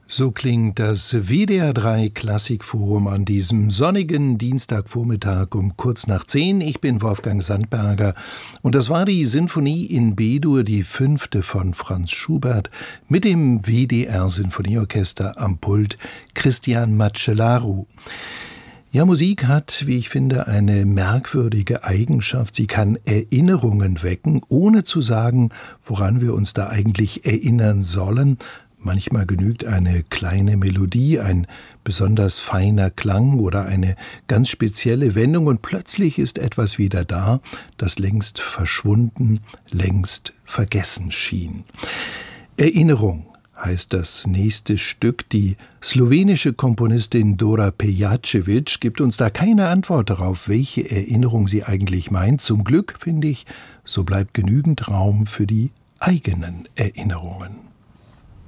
So klingt das WDR 3 Klassikforum an diesem sonnigen Dienstagvormittag um kurz nach 10. Ich bin Wolfgang Sandberger und das war die Sinfonie in B-Dur, die 5. von Franz Schubert mit dem WDR Sinfonieorchester am Pult Christian Macellaro. Ja, Musik hat, wie ich finde, eine merkwürdige Eigenschaft. Sie kann Erinnerungen wecken, ohne zu sagen, woran wir uns da eigentlich erinnern sollen. Manchmal genügt eine kleine Melodie, ein besonders feiner Klang oder eine ganz spezielle Wendung und plötzlich ist etwas wieder da, das längst verschwunden, längst vergessen schien. Erinnerung heißt das nächste Stück. Die slowenische Komponistin Dora Pejacevic gibt uns da keine Antwort darauf, welche Erinnerung sie eigentlich meint. Zum Glück, finde ich, so bleibt genügend Raum für die eigenen Erinnerungen.